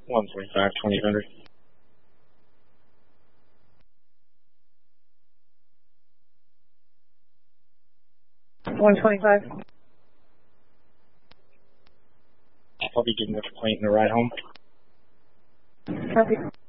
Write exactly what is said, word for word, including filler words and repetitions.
one forty-five, twenty hundred. one twenty-five. I'll be getting with the plane in the ride home. Copy.